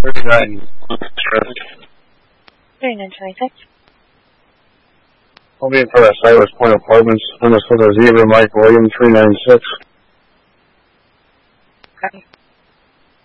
3926. I'll be in front of Cyrus Point Apartments. Minnesota Zebra, Mike Williams, 396. Okay.